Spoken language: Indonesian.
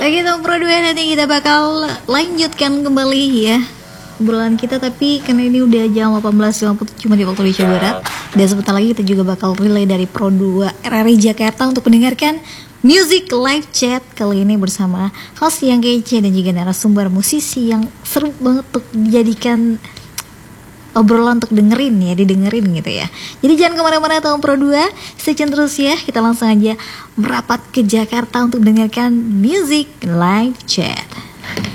Oke, Tom Pro 2, nanti kita bakal lanjutkan kembali ya obrolan kita, tapi karena ini udah jam 18.57 di waktu Indonesia Barat, dan sebentar lagi kita juga bakal relay dari Pro 2 RRI Jakarta untuk mendengarkan Music Live Chat kali ini bersama host yang kece dan juga narasumber musisi yang seru banget untuk dijadikan obrolan untuk didengerin gitu ya. Jadi jangan kemana-mana Tom Pro 2, stay tune terus ya. Kita langsung aja merapat ke Jakarta untuk mendengarkan Music Live Chat.